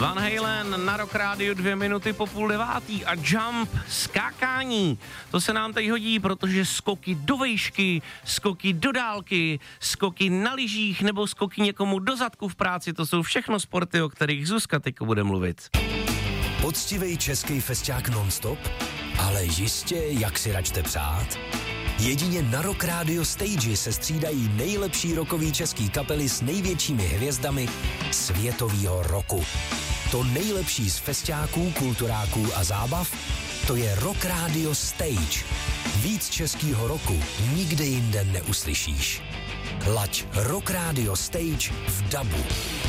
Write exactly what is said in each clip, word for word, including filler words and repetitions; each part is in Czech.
Van Halen na Rock Rádiu dvě minuty po půl devátý a Jump, skákání. To se nám tady hodí, protože skoky do vejšky, skoky do dálky, skoky na lyžích nebo skoky někomu do zadku v práci, to jsou všechno sporty, o kterých Zuzka teďko bude mluvit. Poctivej český festiák non-stop, ale jistě, jak si račte přát. Jedině na Rock Radio Stage se střídají nejlepší rockový český kapely s největšími hvězdami světovýho roku. To nejlepší z festiáků, kulturáků a zábav, to je Rock Radio Stage. Víc českýho roku nikde jinde neuslyšíš. Laď Rock Radio Stage v dabu.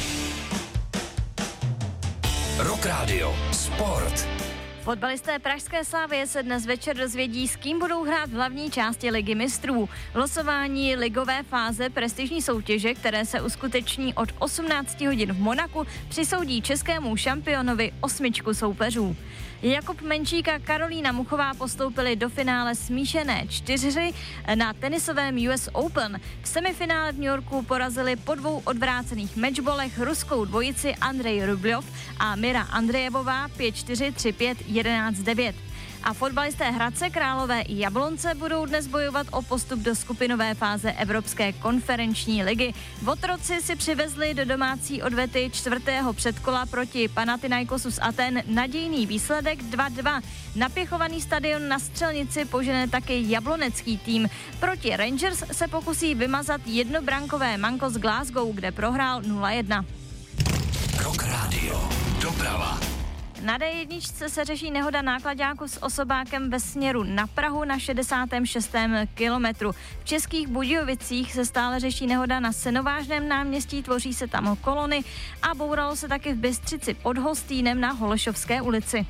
Rock Radio Sport. Fotbalisté pražské Slavie se dnes večer dozvědí, s kým budou hrát v hlavní části Ligy mistrů. Losování ligové fáze prestižní soutěže, které se uskuteční od osmnácti hodin v Monaku, přisoudí českému šampionovi osmičku soupeřů. Jakub Menčík a Karolína Muchová postoupili do finále smíšené čtyřhry na tenisovém U S Open. V semifinále v New Yorku porazili po dvou odvrácených matchbolech ruskou dvojici Andrej Rubljov a Mira Andrejevová pět čtyři, tři pět, jedenáct devět. A fotbalisté Hradce Králové i Jablonce budou dnes bojovat o postup do skupinové fáze Evropské konferenční ligy. Votroci si přivezli do domácí odvety čtvrtého předkola proti Panathinaikosu z Aten nadějný výsledek dva dva. Napěchovaný stadion na Střelnici požene taky jablonecký tým. Proti Rangers se pokusí vymazat jednobrankové manko z Glasgow, kde prohrál nula jedna. Rock Radio. Doprava. Na D jedna se řeší nehoda náklaďáku s osobákem ve směru na Prahu na šedesátém šestém kilometru. V Českých Budějovicích se stále řeší nehoda na Senovážném náměstí, tvoří se tam kolony a bouralo se taky v Bystřici pod Hostýnem na Holešovské ulici.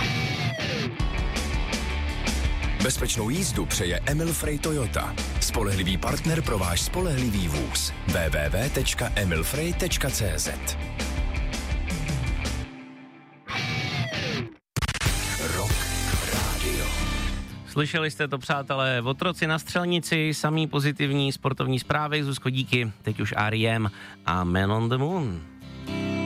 Bezpečnou jízdu přeje Emil Frey Toyota. Spolehlivý partner pro váš spolehlivý vůz. w w w tečka emil frey tečka c z. Rock Radio. Slyšeli jste to, přátelé, Votroci na Střelnici, samý pozitivní sportovní zprávy, Zuzko, díky, teď už R E M a Man on the Moon.